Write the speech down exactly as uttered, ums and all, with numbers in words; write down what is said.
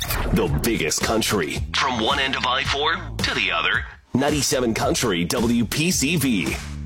The biggest country. From one end of I four to the other. ninety-seven Country W P C V.